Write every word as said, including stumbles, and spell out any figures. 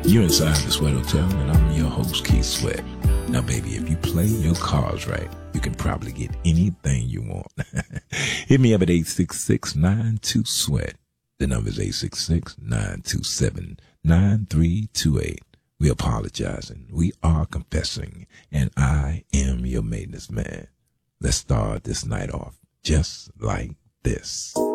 You're inside the Sweat Hotel, and I'm your host, Keith Sweat. Now, baby, if you play your cards right, you can probably get anything you want. Hit me up at eight six six, nine two, sweat. The number is eight six six, nine two seven, nine three two eight. We apologizing. We are confessing. And I am your maintenance man. Let's start this night off just like this.